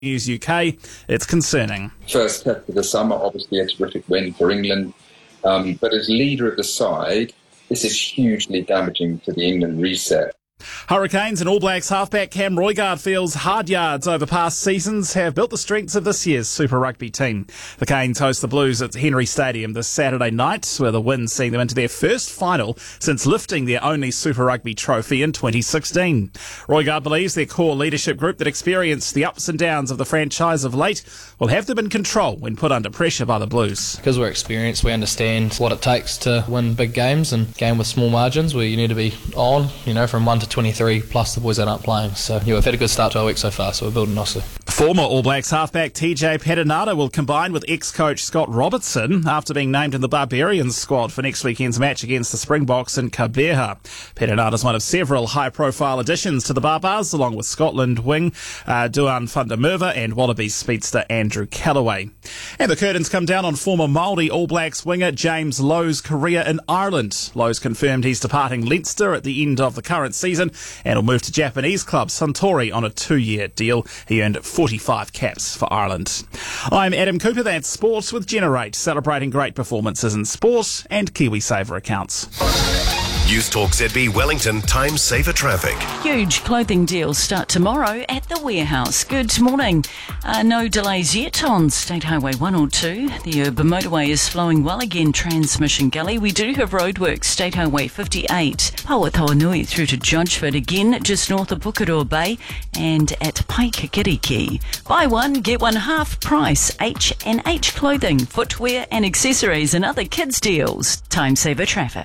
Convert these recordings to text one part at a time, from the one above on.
News UK, it's concerning. First test of the summer, obviously a terrific win for England. But as leader of the side, this is hugely damaging to the England reset. Hurricanes and All Blacks halfback Cam Roigard feels hard yards over past seasons have built the strengths of this year's Super Rugby team. The Canes host the Blues at Henry Stadium this Saturday night, where the win seeing them into their first final since lifting their only Super Rugby trophy in 2016. Roigard believes their core leadership group that experienced the ups and downs of the franchise of late will have them in control when put under pressure by the Blues. Because we're experienced, we understand what it takes to win big games and game with small margins where you need to be on, from 1 to 23 plus the boys that aren't playing. So we've had a good start to our week so far, so we're building nicely. Former All Blacks halfback TJ Perenara will combine with ex-coach Scott Robertson after being named in the Barbarians squad for next weekend's match against the Springboks in Kabeha. Perenara is one of several high-profile additions to the Barbars, along with Scotland wing Duan van der Merwe and Wallabies speedster Andrew Callaway. And the curtains come down on former Māori All Blacks winger James Lowe's career in Ireland. Lowe's confirmed he's departing Leinster at the end of the current season and will move to Japanese club Suntory on a 2-year deal. He earned 45 caps for Ireland. I'm Adam Cooper, that's Sports with Generate, celebrating great performances in sport and KiwiSaver accounts. News Talk ZB Wellington Time Saver Traffic. Huge clothing deals start tomorrow at the warehouse. Good morning. No delays yet on State Highway 102. The urban motorway is flowing well again, Transmission Gully. We do have roadworks, State Highway 58. Pauataonui through to Judgeford again, just north of Pukeroa Bay and at Paikakiriki. Buy one, get one half price. H&H Clothing, footwear and accessories and other kids deals. Time Saver Traffic.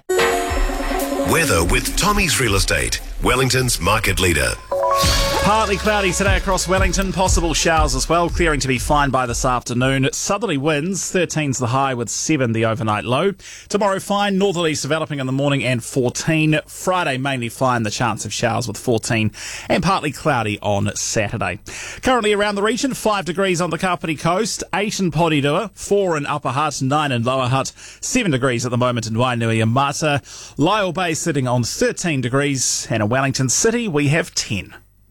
Weather with Tommy's Real Estate, Wellington's market leader. Partly cloudy today across Wellington, possible showers as well, clearing to be fine by this afternoon. Southerly winds, 13's the high with 7 the overnight low. Tomorrow fine, northerlies developing in the morning and 14. Friday mainly fine, the chance of showers with 14 and partly cloudy on Saturday. Currently around the region, 5 degrees on the Kapiti coast, 8 in Porirua, 4 in Upper Hutt, 9 in Lower Hutt, 7 degrees at the moment in Wainui and Mata. Lyell Bay sitting on 13 degrees and in Wellington City we have 10.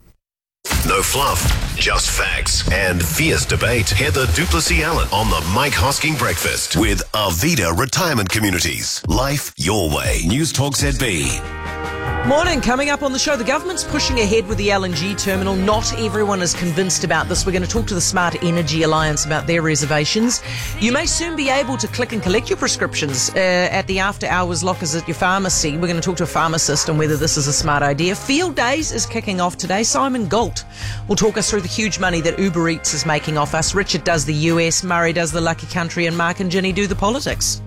No fluff, just facts and fierce debate. Heather Duplessis-Allen on the Mike Hosking Breakfast with Arvida Retirement Communities. Life your way. News Talk ZB. Morning. Coming up on the show, the government's pushing ahead with the LNG terminal. Not everyone is convinced about this. We're going to talk to the Smart Energy Alliance about their reservations. You may soon be able to click and collect your prescriptions at the after-hours lockers at your pharmacy. We're going to talk to a pharmacist on whether this is a smart idea. Field Days is kicking off today. Simon Galt will talk us through the huge money that Uber Eats is making off us. Richard does the US, Murray does the lucky country, and Mark and Ginny do the politics.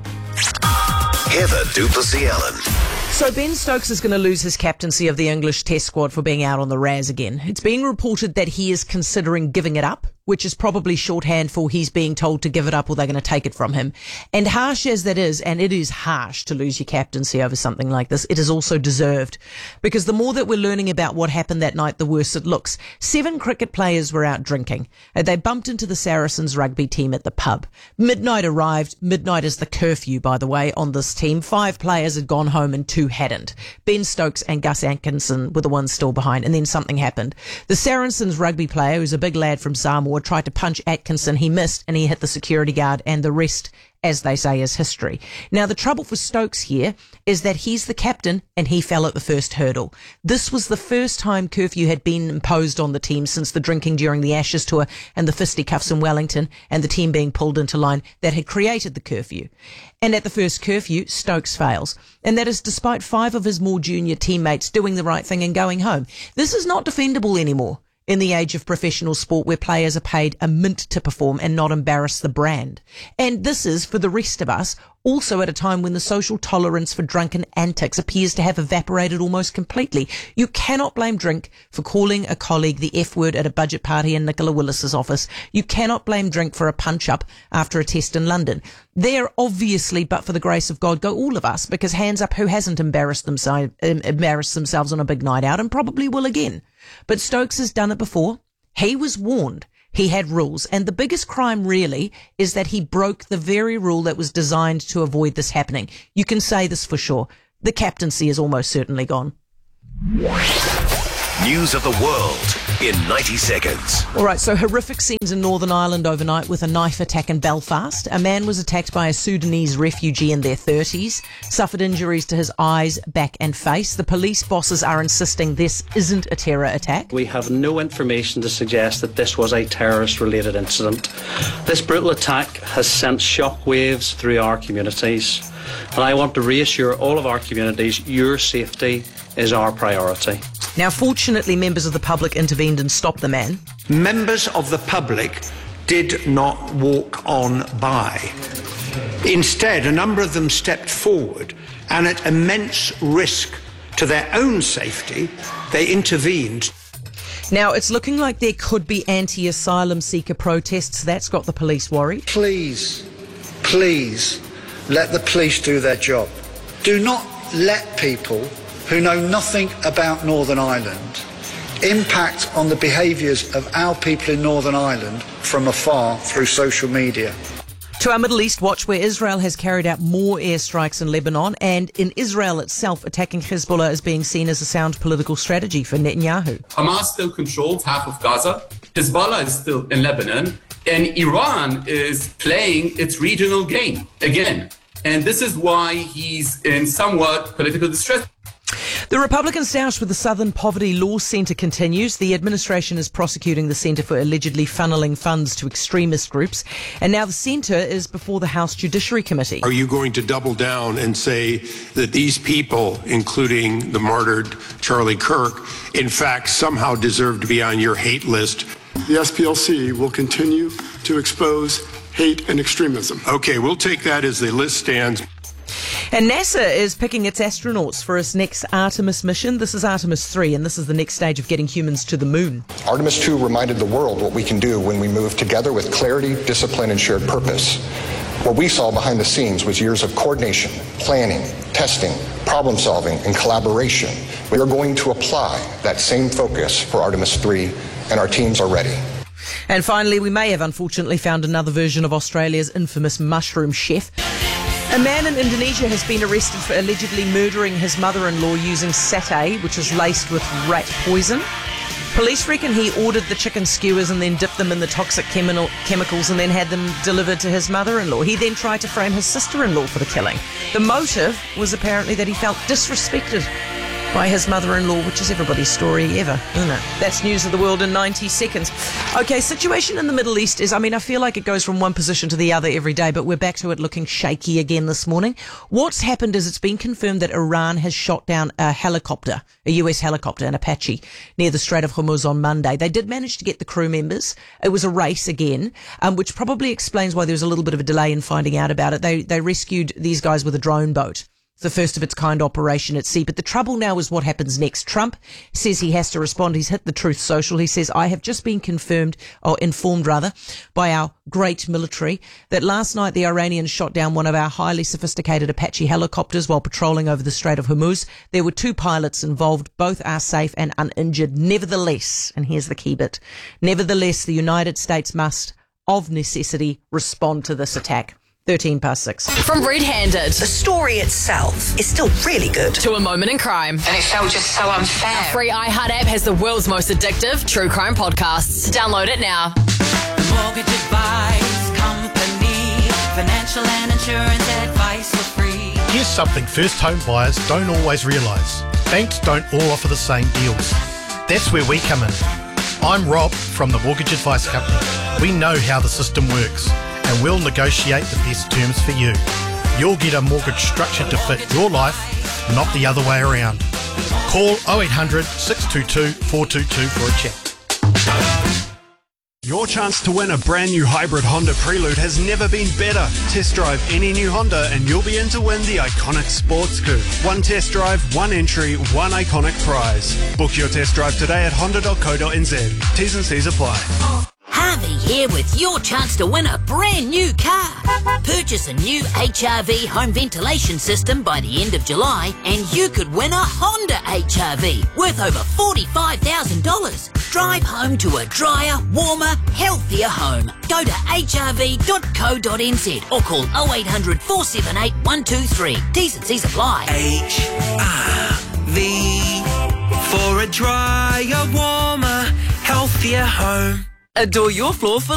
Heather Duplessis-Allen. So Ben Stokes is going to lose his captaincy of the English Test squad for being out on the RAS again. It's being reported that he is considering giving it up, which is probably shorthand for he's being told to give it up or they're going to take it from him. And harsh as that is, and it is harsh to lose your captaincy over something like this, it is also deserved. Because the more that we're learning about what happened that night, the worse it looks. 7 cricket players were out drinking. They bumped into the Saracens rugby team at the pub. Midnight arrived. Midnight is the curfew, by the way, on this team. 5 players had gone home and 2 hadn't. Ben Stokes and Gus Atkinson were the ones still behind, and then something happened. The Saracens rugby player, who's a big lad from Samoa, tried to punch Atkinson. He missed and he hit the security guard, and the rest, as they say, is history. Now, the trouble for Stokes here is that he's the captain and he fell at the first hurdle. This was the first time curfew had been imposed on the team since the drinking during the Ashes tour and the fisticuffs in Wellington and the team being pulled into line that had created the curfew. And at the first curfew, Stokes fails. And that is despite 5 of his more junior teammates doing the right thing and going home. This is not defendable anymore in the age of professional sport where players are paid a mint to perform and not embarrass the brand. And this is, for the rest of us, also at a time when the social tolerance for drunken antics appears to have evaporated almost completely. You cannot blame drink for calling a colleague the F word at a budget party in Nicola Willis's office. You cannot blame drink for a punch-up after a test in London. There, obviously, but for the grace of God, go all of us, because hands up, who hasn't embarrassed themselves on a big night out and probably will again. But Stokes has done it before. He was warned. He had rules. And the biggest crime really is that he broke the very rule that was designed to avoid this happening. You can say this for sure. The captaincy is almost certainly gone. News of the world. in 90 seconds. All right, so horrific scenes in Northern Ireland overnight with a knife attack in Belfast. A man was attacked by a Sudanese refugee in their 30s, suffered injuries to his eyes, back and face. The police bosses are insisting this isn't a terror attack. We have no information to suggest that this was a terrorist-related incident. This brutal attack has sent shockwaves through our communities, and I want to reassure all of our communities your safety is our priority. Now, fortunately, members of the public intervened and stopped the man. Members of the public did not walk on by. Instead, a number of them stepped forward, and at immense risk to their own safety, they intervened. Now, it's looking like there could be anti-asylum seeker protests. That's got the police worried. Please let the police do their job. Do not let people who know nothing about Northern Ireland impact on the behaviours of our people in Northern Ireland from afar through social media. To our Middle East watch, where Israel has carried out more airstrikes in Lebanon, and in Israel itself, attacking Hezbollah is being seen as a sound political strategy for Netanyahu. Hamas still controls half of Gaza, Hezbollah is still in Lebanon, and Iran is playing its regional game again. And this is why he's in somewhat political distress. The Republican stoush with the Southern Poverty Law Centre continues. The administration is prosecuting the centre for allegedly funneling funds to extremist groups. And now the centre is before the House Judiciary Committee. Are you going to double down and say that these people, including the martyred Charlie Kirk, in fact somehow deserve to be on your hate list? The SPLC will continue to expose hate and extremism. Okay, we'll take that as the list stands. And NASA is picking its astronauts for its next Artemis mission. This is Artemis 3, and this is the next stage of getting humans to the moon. Artemis 2 reminded the world what we can do when we move together with clarity, discipline, and shared purpose. What we saw behind the scenes was years of coordination, planning, testing, problem solving, and collaboration. We are going to apply that same focus for Artemis 3, and our teams are ready. And finally, we may have unfortunately found another version of Australia's infamous mushroom chef. A man in Indonesia has been arrested for allegedly murdering his mother-in-law using satay, which is laced with rat poison. Police reckon he ordered the chicken skewers and then dipped them in the toxic chemicals and then had them delivered to his mother-in-law. He then tried to frame his sister-in-law for the killing. The motive was apparently that he felt disrespected by his mother-in-law, which is everybody's story ever, isn't it? That's news of the world in 90 seconds. Okay, situation in the Middle East is, I feel like it goes from one position to the other every day, but we're back to it looking shaky again this morning. What's happened is it's been confirmed that Iran has shot down a helicopter, a US helicopter, an Apache, near the Strait of Hormuz on Monday. They did manage to get the crew members. It was a race again, which probably explains why there was a little bit of a delay in finding out about it. They rescued these guys with a drone boat. The first of its kind operation at sea. But the trouble now is what happens next. Trump says he has to respond. He's hit the Truth Social. He says, I have just been informed by our great military that last night the Iranians shot down one of our highly sophisticated Apache helicopters while patrolling over the Strait of Hormuz. There were 2 pilots involved. Both are safe and uninjured. Nevertheless, and here's the key bit, nevertheless, the United States must, of necessity, respond to this attack. 6:13. From Red Handed. The story itself is still really good. To a moment in crime. And it felt just so unfair. Our free iHeart app has the world's most addictive true crime podcasts. Download it now. Mortgage Advice Company. Financial and insurance advice for free. Here's something first home buyers don't always realise. Banks don't all offer the same deals. That's where we come in. I'm Rob from the Mortgage Advice Company. We know how the system works, and we'll negotiate the best terms for you. You'll get a mortgage structured to fit your life, not the other way around. Call 0800 622 422 for a chat. Your chance to win a brand new hybrid Honda Prelude has never been better. Test drive any new Honda and you'll be in to win the iconic Sports Coupe. 1 test drive, 1 entry, 1 iconic prize. Book your test drive today at honda.co.nz. T's and C's apply. Harvey here with your chance to win a brand new car. Purchase a new HRV home ventilation system by the end of July and you could win a Honda HRV worth over $45,000. Drive home to a drier, warmer, healthier home. Go to hrv.co.nz or call 0800 478 123. T's and C's apply. HRV for a drier, warmer, healthier healthier home. Adore your floor for